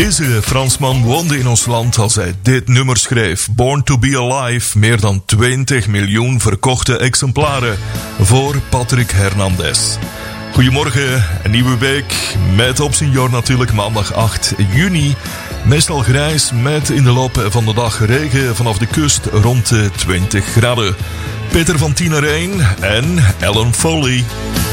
Deze Fransman woonde in ons land als hij dit nummer schreef. Born to be Alive, meer dan 20 miljoen verkochte exemplaren voor Patrick Hernandez. Goedemorgen, een nieuwe week met op Senior natuurlijk maandag 8 juni. Meestal grijs met in de loop van de dag regen vanaf de kust rond de 20 graden. Peter van Tienerijn en Ellen Foley.